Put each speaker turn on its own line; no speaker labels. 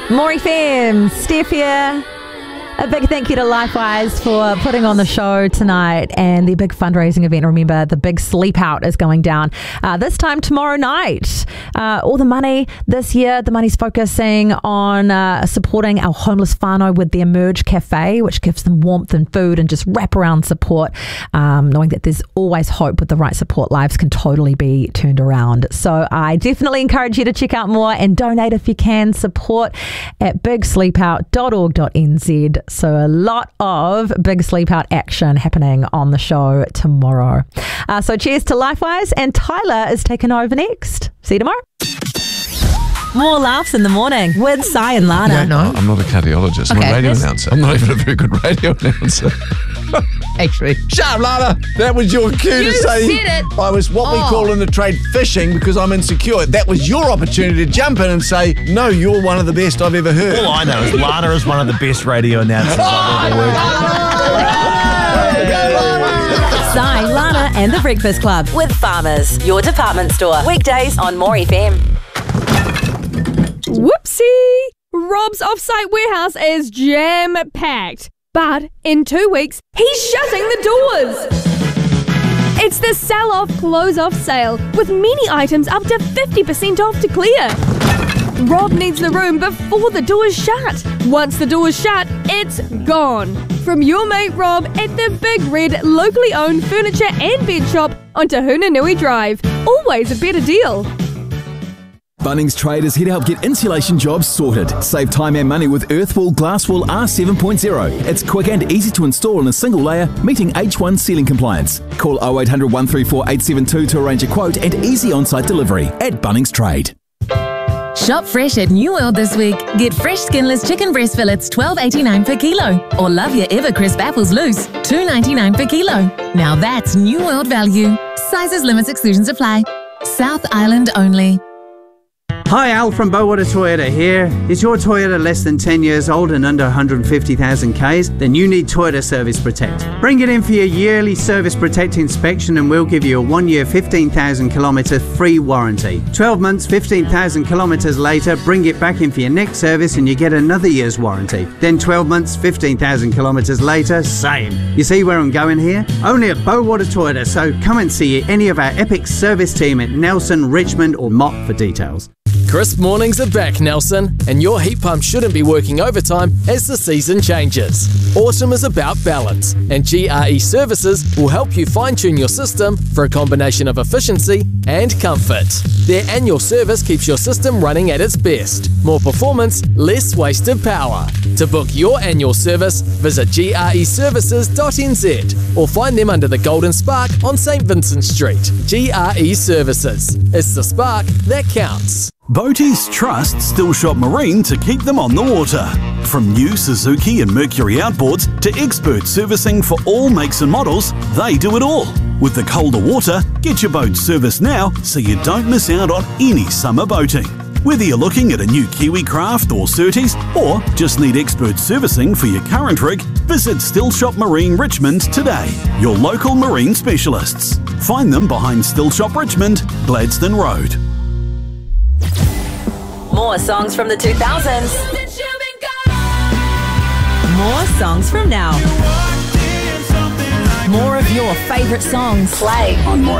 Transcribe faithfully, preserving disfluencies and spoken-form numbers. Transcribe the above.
More F M, Steph here. A big thank you to LifeWise for putting on the show tonight and the big fundraising event. Remember, the big sleep out is going down uh, this time tomorrow night. Uh, all the money this year, the money's focusing on uh, supporting our homeless whānau with the Emerge Cafe, which gives them warmth and food and just wraparound support, um, knowing that there's always hope with the right support. Lives can totally be turned around. So I definitely encourage you to check out more and donate if you can. Support at big sleep out dot org dot n z. So a lot of big sleep out action happening on the show tomorrow. Uh, so cheers to LifeWise, and Tyler is taking over next. See you tomorrow. More laughs in the morning with Sai and Lana.
Yeah, no,
I'm not a cardiologist. I'm
Okay.
a radio
Yes.
announcer. I'm not even a very good radio announcer.
Actually.
Shut up, Lana. That was your cue
You
to say
said it.
I was what we
Oh.
call in the trade fishing because I'm insecure. That was your opportunity to jump in and say, no, you're one of the best I've ever heard.
All I know is Lana is one of the best radio announcers I've ever worked with.
Sai, Lana and the Breakfast Club with Farmers, your department store. Weekdays on More F M.
Whoopsie! Rob's offsite warehouse is jam-packed. But in two weeks, he's shutting the doors. It's the sell-off, close-off sale with many items up to fifty percent off to clear. Rob needs the room before the doors shut. Once the doors shut, it's gone. From your mate Rob at the Big Red locally owned furniture and bed shop on Te Huna Nui Drive. Always a better deal.
Bunnings Trade is here to help get insulation jobs sorted. Save time and money with Earthwall Glasswall R seven point oh. It's quick and easy to install in a single layer, meeting H one ceiling compliance. Call oh eight hundred, one three four, eight seven two to arrange a quote and easy on-site delivery at Bunnings Trade.
Shop fresh at New World this week. Get fresh skinless chicken breast fillets, twelve eighty-nine per kilo. Or love your ever crisp apples loose, two ninety-nine per kilo. Now that's New World value. Sizes, limits, exclusions apply. South Island only.
Hi, Al from Bowater Toyota here. Is your Toyota less than ten years old and under one hundred fifty thousand kays? Then you need Toyota Service Protect. Bring it in for your yearly Service Protect inspection and we'll give you a one-year fifteen thousand kilometre free warranty. twelve months, fifteen thousand kilometres later, bring it back in for your next service and you get another year's warranty. Then twelve months, fifteen thousand kilometres later, same. You see where I'm going here? Only at Bowater Toyota, so come and see any of our epic service team at Nelson, Richmond or Mott for details.
Crisp mornings are back, Nelson, and your heat pump shouldn't be working overtime as the season changes. Autumn is about balance, and G R E Services will help you fine-tune your system for a combination of efficiency and comfort. Their annual service keeps your system running at its best. More performance, less wasted power. To book your annual service, visit G R E services dot n z or find them under the Golden Spark on St Vincent Street. G R E Services. It's the spark that counts.
Boaties trust Stillshot Marine to keep them on the water. From new Suzuki and Mercury outboards to expert servicing for all makes and models, they do it all. With the colder water, get your boat serviced now so you don't miss out on any summer boating. Whether you're looking at a new Kiwi Craft or Surtees, or just need expert servicing for your current rig, visit Stillshot Marine Richmond today, your local marine specialists. Find them behind Stillshot Richmond, Gladstone Road.
More songs from the two thousands. More songs from now. More of your favourite songs. Play on More